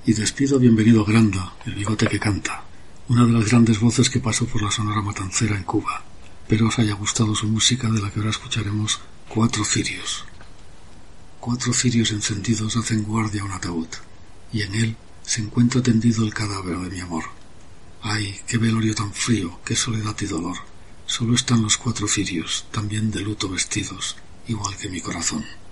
Y despido bienvenido a Granda, el bigote que canta, una de las grandes voces que pasó por la Sonora Matancera en Cuba. Espero os haya gustado su música, de la que ahora escucharemos 4 cirios. 4 cirios encendidos hacen guardia a un ataúd, y en él se encuentra tendido el cadáver de mi amor. Ay, qué velorio tan frío, qué soledad y dolor. Solo están los 4 cirios, también de luto vestidos, igual que mi corazón.